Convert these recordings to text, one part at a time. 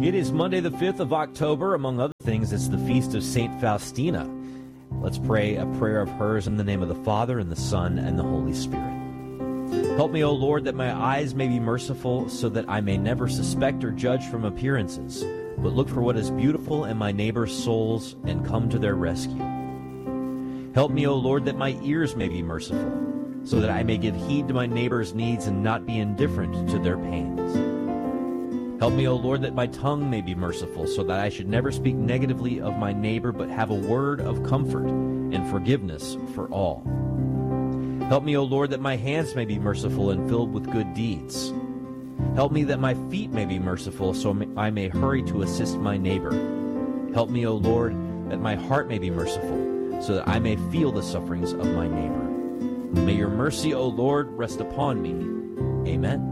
It is Monday the 5th of October. Among other things, it's the feast of St. Faustina. Let's pray a prayer of hers in the name of the Father, and the Son, and the Holy Spirit. Help me, O Lord, that my eyes may be merciful, so that I may never suspect or judge from appearances, but look for what is beautiful in my neighbor's souls and come to their rescue. Help me, O Lord, that my ears may be merciful, so that I may give heed to my neighbor's needs and not be indifferent to their pains. Help me, O Lord, that my tongue may be merciful, so that I should never speak negatively of my neighbor, but have a word of comfort and forgiveness for all. Help me, O Lord, that my hands may be merciful and filled with good deeds. Help me that my feet may be merciful, so I may hurry to assist my neighbor. Help me, O Lord, that my heart may be merciful, so that I may feel the sufferings of my neighbor. May your mercy, O Lord, rest upon me. Amen.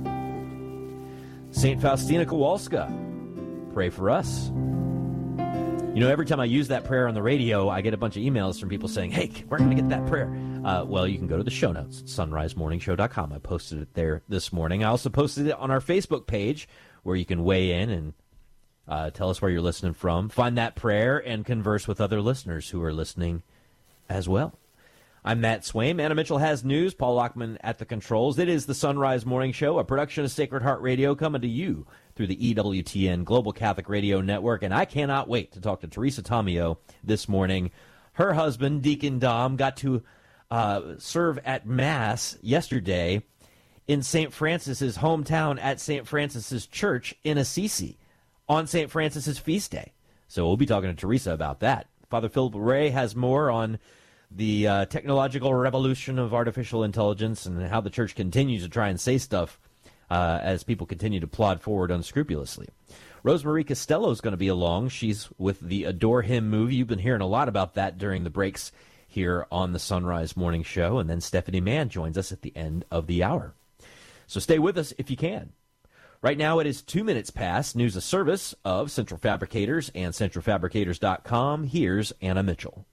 St. Faustina Kowalska, pray for us. You know, every time I use that prayer on the radio, I get a bunch of emails from people saying, hey, we're going to get that prayer. Well, you can go to the show notes, sunrisemorningshow.com. I posted it there this morning. I also posted it on our Facebook page, where you can weigh in and tell us where you're listening from. Find that prayer and converse with other listeners who are listening as well. I'm Matt Swaim. Anna Mitchell has news. Paul Lockman at the controls. It is the Sunrise Morning Show, a production of Sacred Heart Radio, coming to you through the EWTN Global Catholic Radio Network. And I cannot wait to talk to Teresa Tomeo this morning. Her husband, Deacon Dom, got to serve at Mass yesterday in St. Francis's hometown at St. Francis's Church in Assisi on St. Francis's feast day. So we'll be talking to Teresa about that. Father Philip Ray has more on the technological revolution of artificial intelligence and how the church continues to try and say stuff as people continue to plod forward unscrupulously. Rosemarie Costello is going to be along. She's with the Adore Him movie. You've been hearing a lot about that during the breaks here on the Sunrise Morning Show. And then Stephanie Mann joins us at the end of the hour. So stay with us if you can. Right now it is 2 minutes past. News of service of Central Fabricators and centralfabricators.com. Here's Anna Mitchell.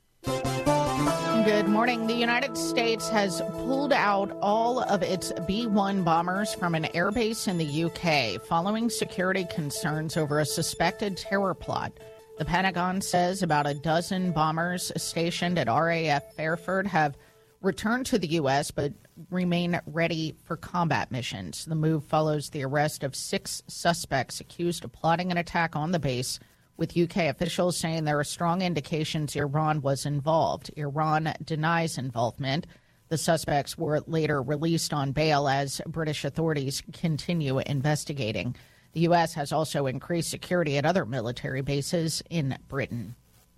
Good morning. The United States has pulled out all of its B-1 bombers from an airbase in the UK following security concerns over a suspected terror plot. The Pentagon says about a dozen bombers stationed at RAF Fairford have returned to the U.S. but remain ready for combat missions. The move follows the arrest of 6 suspects accused of plotting an attack on the base, with UK officials saying there are strong indications Iran was involved. Iran denies involvement. The suspects were later released on bail as British authorities continue investigating. The U.S. has also increased security at other military bases in Britain.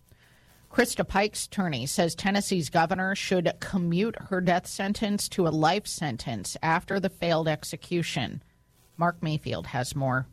Krista Pike's attorney says Tennessee's governor should commute her death sentence to a life sentence after the failed execution. Mark Mayfield has more.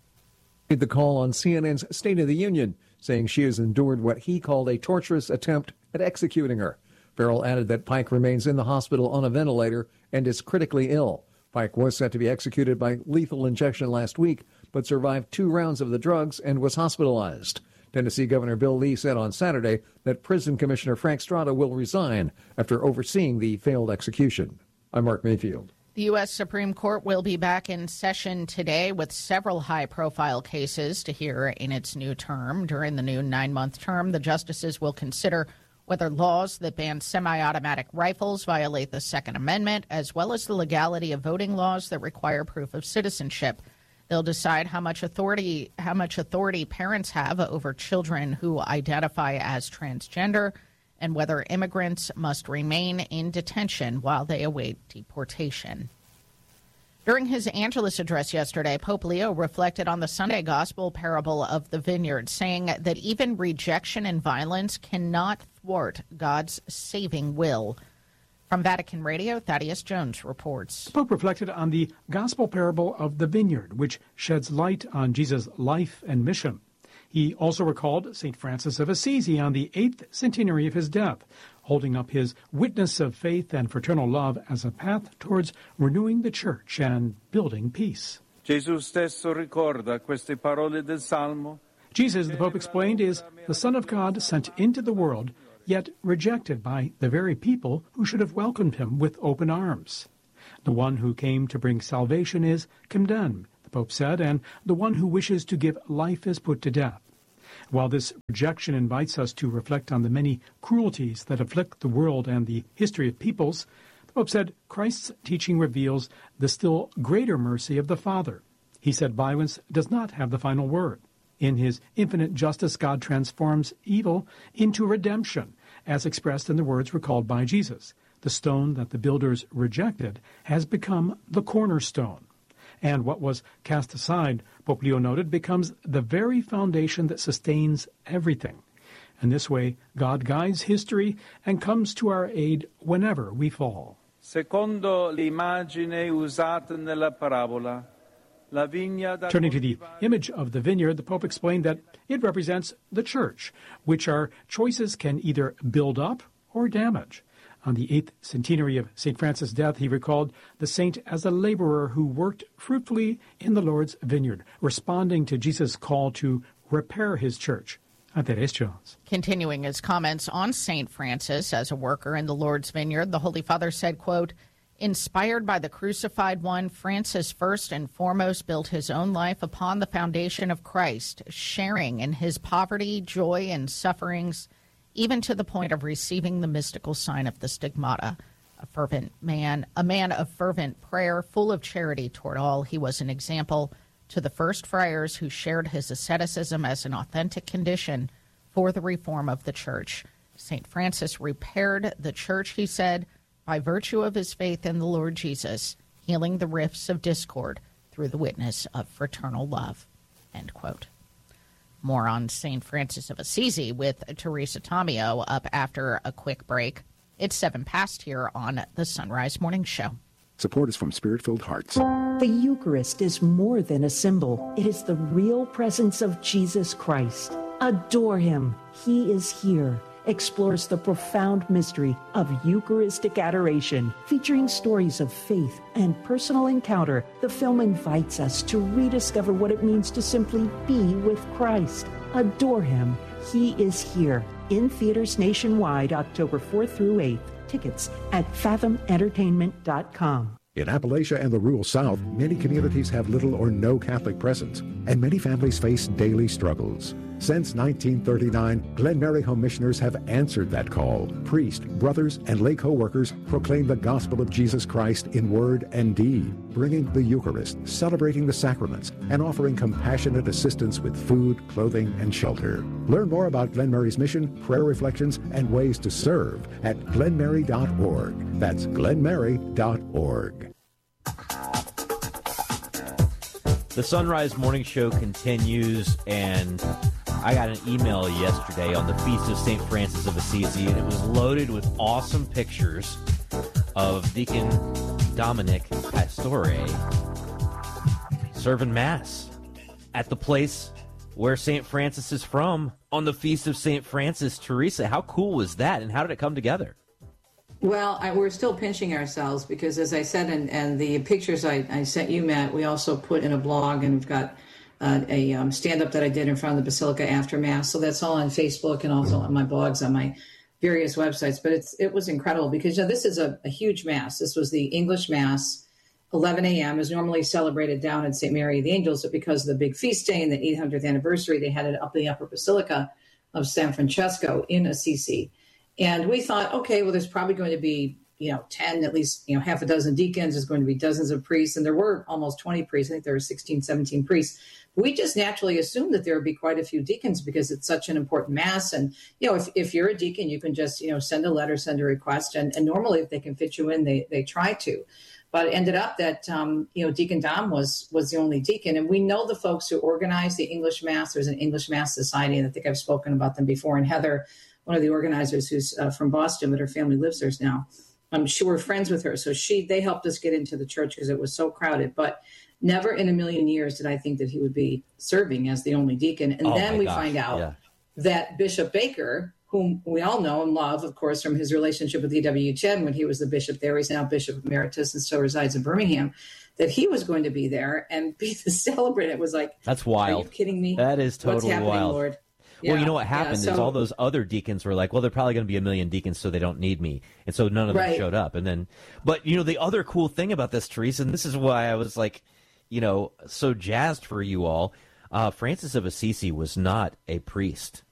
The call on CNN's State of the Union, saying she has endured what he called a torturous attempt at executing her. Farrell added that Pike remains in the hospital on a ventilator and is critically ill. Pike was set to be executed by lethal injection last week, but survived 2 rounds of the drugs and was hospitalized. Tennessee Governor Bill Lee said on Saturday that Prison Commissioner Frank Strada will resign after overseeing the failed execution. I'm Mark Mayfield. The U.S. Supreme Court will be back in session today with several high-profile cases to hear in its new term. During the new 9-month term, the justices will consider whether laws that ban semi-automatic rifles violate the Second Amendment, as well as the legality of voting laws that require proof of citizenship. They'll decide how much authority parents have over children who identify as transgender, and whether immigrants must remain in detention while they await deportation. During his Angelus address yesterday, Pope Leo reflected on the Sunday Gospel parable of the vineyard, saying that even rejection and violence cannot thwart God's saving will. From Vatican Radio, Thaddeus Jones reports. The Pope reflected on the Gospel parable of the vineyard, which sheds light on Jesus' life and mission. He also recalled St. Francis of Assisi on the 8th centenary of his death, holding up his witness of faith and fraternal love as a path towards renewing the Church and building peace. Jesus, the Pope explained, is the Son of God sent into the world, yet rejected by the very people who should have welcomed him with open arms. The one who came to bring salvation is condemned, the Pope said, and the one who wishes to give life is put to death. While this rejection invites us to reflect on the many cruelties that afflict the world and the history of peoples, the Pope said Christ's teaching reveals the still greater mercy of the Father. He said violence does not have the final word. In his infinite justice, God transforms evil into redemption, as expressed in the words recalled by Jesus. The stone that the builders rejected has become the cornerstone. And what was cast aside, Pope Leo noted, becomes the very foundation that sustains everything. In this way, God guides history and comes to our aid whenever we fall. Secondo l'immagine usata nella parabola, la vigna da... Turning to the image of the vineyard, the Pope explained that it represents the Church, which our choices can either build up or damage. On the 8th centenary of St. Francis' death, he recalled the saint as a laborer who worked fruitfully in the Lord's vineyard, responding to Jesus' call to repair his church. I'm Teres Jones. Continuing his comments on St. Francis as a worker in the Lord's vineyard, the Holy Father said, quote, "Inspired by the crucified one, Francis first and foremost built his own life upon the foundation of Christ, sharing in his poverty, joy, and sufferings, even to the point of receiving the mystical sign of the stigmata. A man of fervent prayer, full of charity toward all, he was an example to the first friars who shared his asceticism as an authentic condition for the reform of the Church. St. Francis repaired the Church," he said, "by virtue of his faith in the Lord Jesus, healing the rifts of discord through the witness of fraternal love." End quote. More on St. Francis of Assisi with Teresa Tomeo up after a quick break. It's 7 past here on the Sunrise Morning Show. Support is from Spirit-Filled Hearts. The Eucharist is more than a symbol. It is the real presence of Jesus Christ. Adore him. He is here. Explores the profound mystery of Eucharistic adoration. Featuring stories of faith and personal encounter, the film invites us to rediscover what it means to simply be with Christ. Adore him. He is here. In theaters nationwide, October 4th through 8th. Tickets at fathomentertainment.com. In Appalachia and the rural South, many communities have little or no Catholic presence, and many families face daily struggles. Since 1939, Glen Mary Home Missioners have answered that call. Priests, brothers, and lay co-workers proclaim the gospel of Jesus Christ in word and deed, bringing the Eucharist, celebrating the sacraments, and offering compassionate assistance with food, clothing, and shelter. Learn more about Glen Mary's mission, prayer reflections, and ways to serve at glenmary.org. That's glenmary.org. The Sunrise Morning Show continues, and I got an email yesterday on the Feast of St. Francis of Assisi, and it was loaded with awesome pictures of Deacon Dominic Pastore serving Mass at the place where St. Francis is from on the Feast of St. Francis. Teresa, how cool was that, and how did it come together? Well, we're still pinching ourselves because, as I said, and the pictures I sent you, Matt, we also put in a blog, and we've got a stand-up that I did in front of the Basilica after Mass. So that's all on Facebook and also on my blogs on my various websites. But it was incredible because this is a huge Mass. This was the English Mass, 11 a.m. is normally celebrated down at St. Mary of the Angels, but because of the big feast day and the 800th anniversary, they had it up in the Upper Basilica of San Francesco in Assisi. And we thought, okay, well, there's probably going to be, 10, at least, half a dozen deacons. There's going to be dozens of priests. And there were almost 20 priests. I think there were 16, 17 priests. We just naturally assumed that there would be quite a few deacons because it's such an important Mass. And, if you're a deacon, you can just, send a letter, send a request. And normally if they can fit you in, they try to. But it ended up that, Deacon Dom was the only deacon. And we know the folks who organize the English Mass. There's an English Mass Society, and I think I've spoken about them before. And Heather, one of the organizers who's from Boston, but her family lives there now. I'm sure we're friends with her. So they helped us get into the church because it was so crowded. But never in a million years did I think that he would be serving as the only deacon. And then we find out that Bishop Baker, whom we all know and love, of course, from his relationship with EWTN when he was the bishop there, he's now Bishop Emeritus and still resides in Birmingham, that he was going to be there and be the celebrant. It was like, that's wild. Are you kidding me? That is totally What's happening, wild. Lord? Well, you know what happened is all those other deacons were like, well, they're probably going to be a million deacons, so they don't need me. And so none of them showed up. And then, but, the other cool thing about this, Teresa, and this is why I was like, so jazzed for you all. Francis of Assisi was not a priest.